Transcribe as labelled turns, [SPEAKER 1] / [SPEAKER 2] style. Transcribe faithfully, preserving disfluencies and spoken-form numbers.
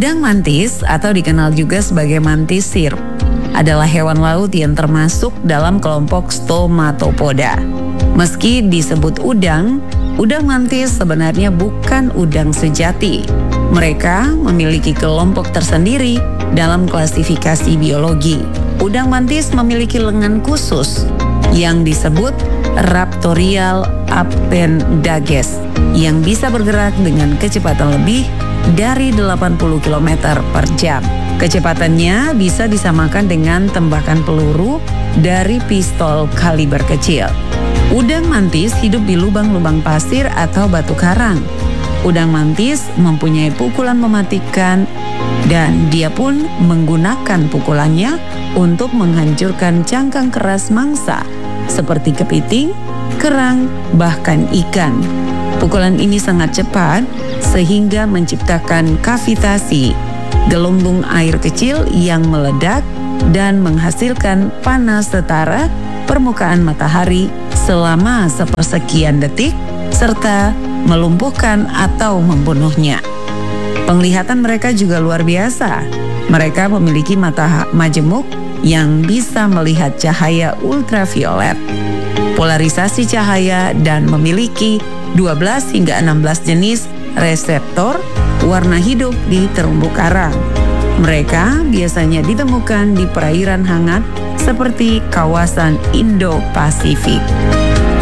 [SPEAKER 1] Udang mantis atau dikenal juga sebagai mantis sirp adalah hewan laut yang termasuk dalam kelompok Stomatopoda. Meski disebut udang, udang mantis sebenarnya bukan udang sejati. Mereka memiliki kelompok tersendiri dalam klasifikasi biologi. Udang mantis memiliki lengan khusus yang disebut Raptorial appendages yang bisa bergerak dengan kecepatan lebih dari delapan puluh kilometer per jam. Kecepatannya bisa disamakan dengan tembakan peluru dari pistol kaliber kecil. Udang mantis hidup di lubang-lubang pasir atau batu karang. Udang mantis mempunyai pukulan mematikan dan dia pun menggunakan pukulannya untuk menghancurkan cangkang keras mangsa seperti kepiting, kerang, bahkan ikan. Pukulan ini sangat cepat sehingga menciptakan kavitasi, gelembung air kecil yang meledak dan menghasilkan panas setara permukaan matahari selama sepersekian detik serta melumpuhkan atau membunuhnya. Penglihatan mereka juga luar biasa. Mereka memiliki mata majemuk yang bisa melihat cahaya ultraviolet, polarisasi cahaya, dan memiliki dua belas hingga enam belas jenis reseptor warna hidup di terumbu karang. Mereka biasanya ditemukan di perairan hangat seperti kawasan Indo-Pasifik.